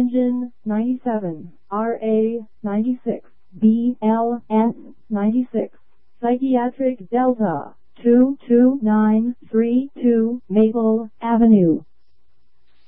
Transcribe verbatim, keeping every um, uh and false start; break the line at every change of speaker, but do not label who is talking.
Engine ninety-seven, R A ninety-six, B L S ninety-six, Psychiatric Delta two two nine three two Maple Avenue.